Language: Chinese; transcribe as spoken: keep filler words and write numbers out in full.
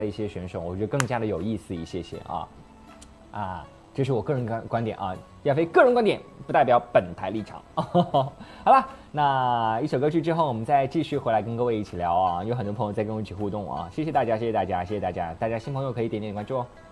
一些选手，我觉得更加的有意思一些些啊啊，这是我个人观观点啊，亚飞个人观点不代表本台立场。好了，那一首歌曲之后，我们再继续回来跟各位一起聊啊，有很多朋友在跟我一起互动啊，谢谢大家，谢谢大家，谢谢大家，大家新朋友可以点点关注哦。